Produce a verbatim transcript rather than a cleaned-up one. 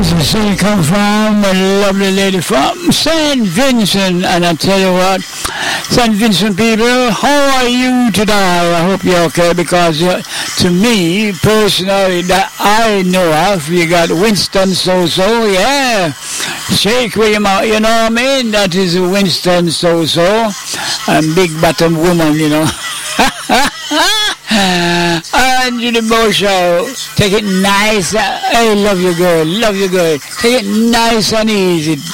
She come from a lovely lady from Saint Vincent, and I tell you what, Saint Vincent people, how are you today? I hope you're okay, because uh, to me personally, that I know of, you got Winston So-So, yeah, shake with your mouth, you know what I mean? That is Winston So-So, and big bottom woman, you know. Angie the Bow Show. Take it nice. I love you, girl. Love you, girl. Take it nice and easy.